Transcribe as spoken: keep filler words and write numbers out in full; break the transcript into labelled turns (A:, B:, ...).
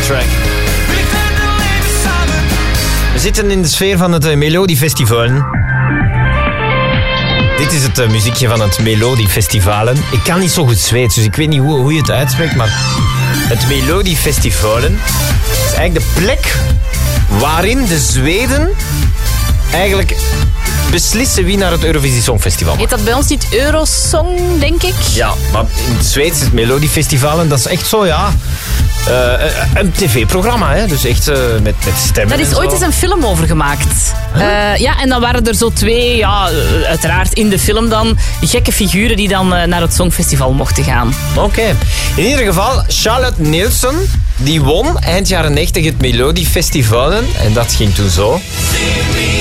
A: track. We zitten in de sfeer van het uh, Melodiefestival. Dit is het uh, muziekje van het Melodiefestivalen. Ik kan niet zo goed Zweeds, dus ik weet niet hoe, hoe je het uitspreekt, maar het Melodiefestivalen is eigenlijk de plek waarin de Zweden eigenlijk beslissen wie naar het Eurovisie Songfestival mag.
B: Heet dat bij ons niet Eurosong, denk ik?
A: Ja, maar in het Zweeds is het Melodiefestival en dat is echt zo, ja... Uh, een tv-programma, hè? Dus echt uh, met, met stemmen.
B: Daar is ooit eens een film over gemaakt. Huh? Uh, ja, en dan waren er zo twee, ja, uiteraard in de film dan, gekke figuren die dan uh, naar het Songfestival mochten gaan.
A: Oké. Okay. In ieder geval, Charlotte Nilsson, die won eind jaren negentig het Melodiefestivalen. En dat ging toen zo.